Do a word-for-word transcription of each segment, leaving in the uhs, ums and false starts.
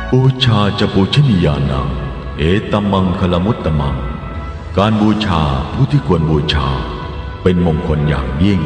บูชาจะปูชนียานังเอตัมมังคลมุตตมังการบูชาผู้ที่ควรบูชาเป็นมงคลอย่างยิ่ง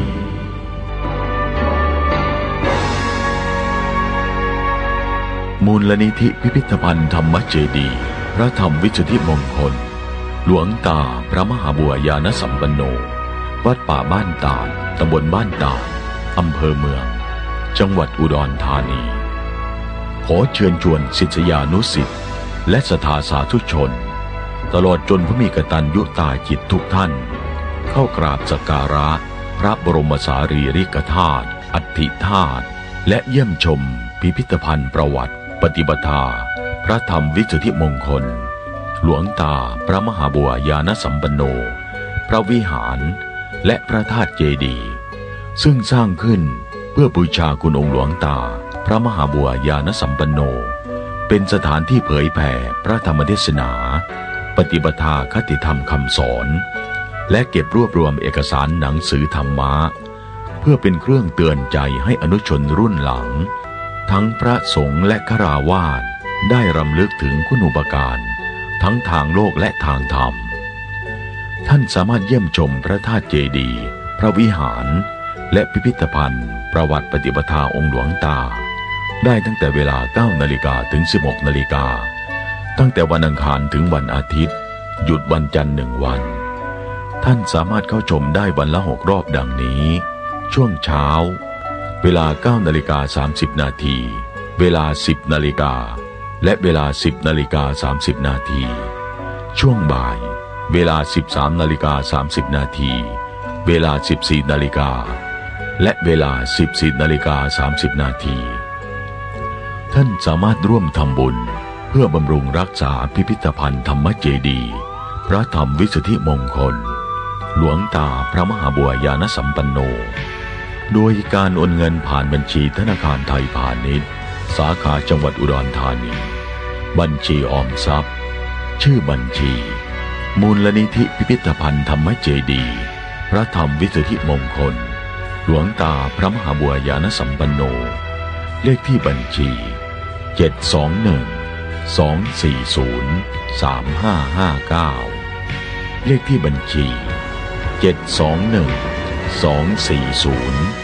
มูลนิธิพิพิธภัณฑ์ธรรมเจดีย์พระธรรมวิสุทธิมงคลหลวงตาพระมหาบัวยานสัมปันโนวัดป่าบ้านตาดตำบลบ้านตาดอำเภอเมืองจังหวัดอุดรธานีขอเชิญชวนศิษยานุศิษย์และศรัทธาสาธุชนตลอดจนผู้มีกตัญญูตาจิตทุกท่านเข้ากราบสักการะพระบรมสารีริกธาตุอัฐิธาตุและเยี่ยมชมพิพิธภัณฑ์ประวัติปฏิปทาพระธรรมวิสุทธิมงคลหลวงตาพระมหาบัวยานสัมปันโนพระวิหารและพระธาตุเจดีย์ซึ่งสร้างขึ้นเพื่อบูชาคุณองค์หลวงตาพระมหาบัวยานสัมปันโนเป็นสถานที่เผยแผ่พระธรรมเทศนาปฏิปทาคติธรรมคำสอนและเก็บรวบรวมเอกสารหนังสือธรรมะเพื่อเป็นเครื่องเตือนใจให้อนุชนรุ่นหลังทั้งพระสงฆ์และฆราวาสได้รำลึกถึงคุณูปการทั้งทางโลกและทางธรรมท่านสามารถเยี่ยมชมพระธาตุเจดีย์พระวิหารและพิพิธภัณฑ์ประวัติปฏิปทาองค์หลวงตาได้ตั้งแต่เวลา เก้านาฬิกา ถึง สิบหกนาฬิกาตั้งแต่วันอังคารถึงวันอาทิตย์หยุดวันจันทร์หนึ่งวันท่านสามารถเข้าชมได้วันละหกรอบดังนี้ช่วงเช้าเวลา เก้านาฬิกาสามสิบนาทีเวลา สิบนาฬิกาและเวลา สิบนาฬิกาสามสิบนาทีช่วงบ่ายเวลา สิบสามนาฬิกาสามสิบนาทีเวลา สิบสี่นาฬิกาและเวลา สิบสี่นาฬิกาสามสิบนาทีท่านสามารถร่วมทำบุญเพื่อบำรุงรักษาพิพิธภัณฑ์ธรรมเจดีย์พระธรรมวิสุทธิมงคลหลวงตาพระมหาบัวยานสัมปันโนโดยการโอนเงินผ่านบัญชีธนาคารไทยพาณิชย์สาขาจังหวัดอุดรธานีบัญชีออมทรัพย์ชื่อบัญชีมูลนิธิพิพิธภัณฑ์ธรรมเจดีย์พระธรรมวิสุทธิมงคลหลวงตาพระมหาบัวยานสัมปันโนเลขที่บัญชีเจ็ด สอง หนึ่ง สอง สี่ ศูนย์ สาม ห้า ห้า เก้าเลขที่บัญชีเจ็ด สอง หนึ่ง สอง สี่ ศูนย์